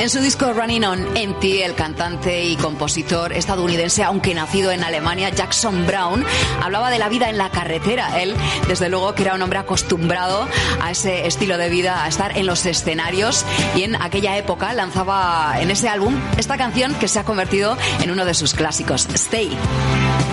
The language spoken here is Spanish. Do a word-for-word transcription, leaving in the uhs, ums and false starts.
En su disco Running on Empty, el cantante y compositor estadounidense, aunque nacido en Alemania, Jackson Browne, hablaba de la vida en la carretera. Él, desde luego, que era un hombre acostumbrado a ese estilo de vida, a estar en los escenarios, y en aquella época lanzaba en ese álbum esta canción que se ha convertido en uno de sus clásicos, Stay.